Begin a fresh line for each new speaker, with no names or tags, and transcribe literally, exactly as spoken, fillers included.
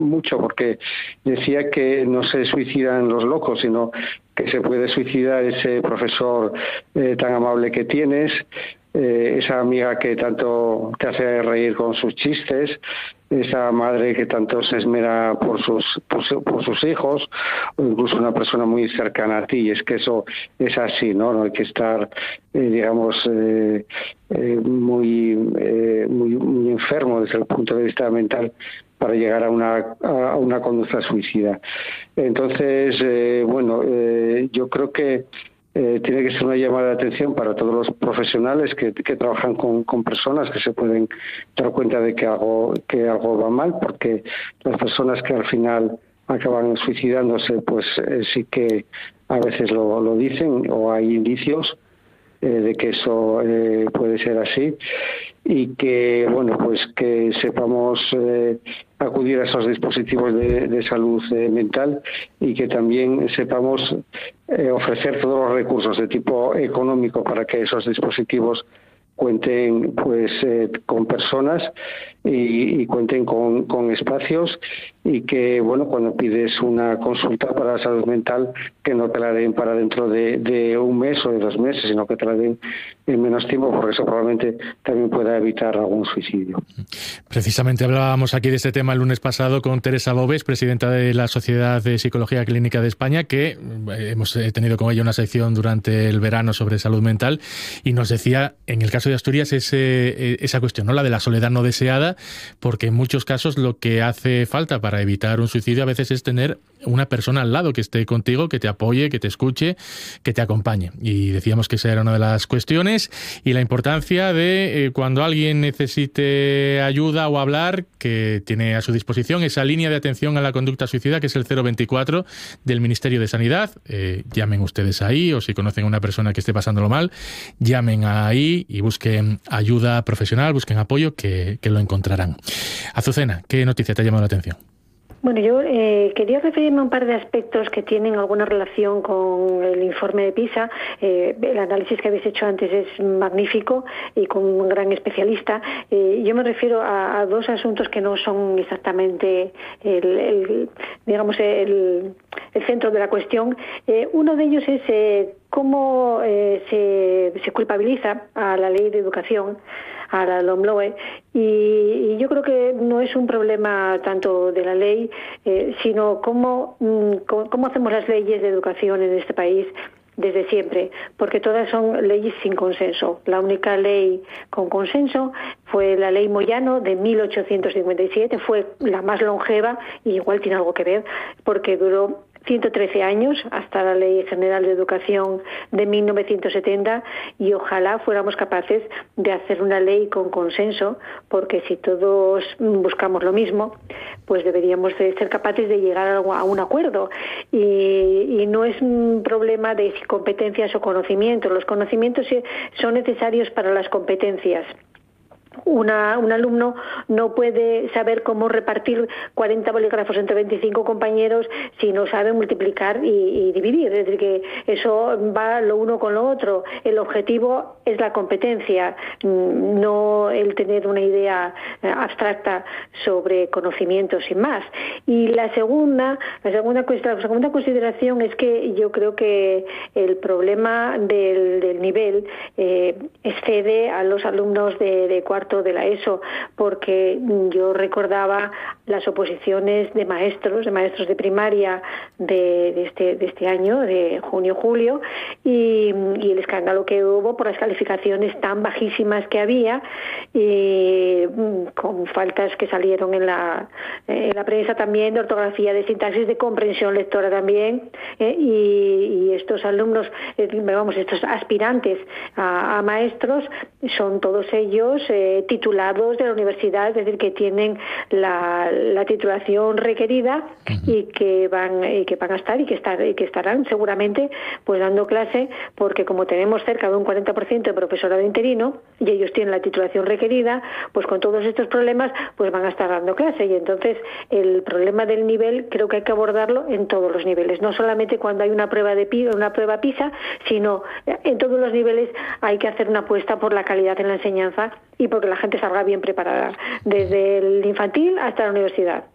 mucho, porque decía que no se suicidan los locos, sino que se puede suicidar ese profesor eh, tan amable que tienes, eh, esa amiga que tanto te hace reír con sus chistes, esa madre que tanto se esmera por sus por, su, por sus hijos, o incluso una persona muy cercana a ti. Y es que eso es así, ¿no? No hay que estar, eh, digamos, eh, eh, muy, eh, muy muy enfermo desde el punto de vista mental para llegar a una a una conducta suicida. Entonces, eh, bueno, eh, yo creo que Eh, tiene que ser una llamada de atención para todos los profesionales que, que trabajan con, con personas que se pueden dar cuenta de que algo que algo va mal, porque las personas que al final acaban suicidándose, pues eh, sí que a veces lo, lo dicen, o hay indicios eh, de que eso eh, puede ser así, y que bueno, pues que sepamos eh, acudir a esos dispositivos de, de salud eh, mental, y que también sepamos eh, ofrecer todos los recursos de tipo económico para que esos dispositivos cuenten pues eh, con personas y, y cuenten con, con espacios, y que bueno, cuando pides una consulta para la salud mental, que no te la den para dentro de, de un mes o de dos meses, sino que te la den en menos tiempo, porque eso probablemente también pueda evitar algún suicidio.
Precisamente hablábamos aquí de este tema el lunes pasado con Teresa Bobes, presidenta de la Sociedad de Psicología Clínica de España, que hemos tenido con ella una sección durante el verano sobre salud mental, y nos decía, en el caso de Asturias, ese, esa cuestión, ¿no? La de la soledad no deseada, porque en muchos casos lo que hace falta para evitar un suicidio a veces es tener una persona al lado que esté contigo, que te apoye, que te escuche, que te acompañe. Y decíamos que esa era una de las cuestiones, y la importancia de eh, cuando alguien necesite ayuda o hablar, que tiene a su disposición esa línea de atención a la conducta suicida, que es el cero veinticuatro del Ministerio de Sanidad. Eh, llamen ustedes ahí, o si conocen a una persona que esté pasándolo mal, llamen ahí y busquen ayuda profesional, busquen apoyo, que, que lo encontrarán. Azucena, ¿qué noticia te ha llamado la atención?
Bueno, yo eh, quería referirme a un par de aspectos que tienen alguna relación con el informe de PISA. Eh, el análisis que habéis hecho antes es magnífico y con un gran especialista. Eh, yo me refiero a, a dos asuntos que no son exactamente el, el digamos el, el centro de la cuestión. Eh, uno de ellos es eh, cómo eh, se, se culpabiliza a la Ley de Educación, a la LOMLOE, y, y yo creo que no es un problema tanto de la ley, eh, sino cómo, cómo, cómo hacemos las leyes de educación en este país desde siempre, porque todas son leyes sin consenso. La única ley con consenso fue la ley Moyano de mil ochocientos cincuenta y siete, fue la más longeva, y igual tiene algo que ver, porque duró ciento trece años, hasta la Ley General de Educación de mil novecientos setenta, y ojalá fuéramos capaces de hacer una ley con consenso, porque si todos buscamos lo mismo, pues deberíamos de ser capaces de llegar a un acuerdo. Y, y no es un problema de competencias o conocimientos. Los conocimientos son necesarios para las competencias. Una, un alumno no puede saber cómo repartir cuarenta bolígrafos entre veinticinco compañeros si no sabe multiplicar y, y dividir. Es decir, que eso va lo uno con lo otro. El objetivo es la competencia, no el tener una idea abstracta sobre conocimientos sin más. Y la segunda, la segunda, la segunda consideración es que yo creo que el problema del, del nivel eh, excede a los alumnos de, de cuarto de la ESO, porque yo recordaba las oposiciones de maestros, de maestros de primaria de, de, este, de este año, de junio-julio, y, y el escándalo que hubo por las calificaciones tan bajísimas que había, y con faltas que salieron en la, en la prensa también, de ortografía, de sintaxis, de comprensión lectora también, eh, y, y estos alumnos, eh, vamos, estos aspirantes a, a maestros, son todos ellos eh, titulados de la universidad, es decir, que tienen la, la titulación requerida, uh-huh. y que van y que van a estar y que estar y que estarán seguramente pues dando clase, porque como tenemos cerca de un cuarenta por ciento de profesorado interino y ellos tienen la titulación requerida, pues con todos estos problemas pues van a estar dando clase. Y entonces el problema del nivel creo que hay que abordarlo en todos los niveles, no solamente cuando hay una prueba de PISA, una prueba PISA, sino en todos los niveles hay que hacer una apuesta por la calidad en la enseñanza y porque la gente salga bien preparada, desde el infantil hasta la universidad.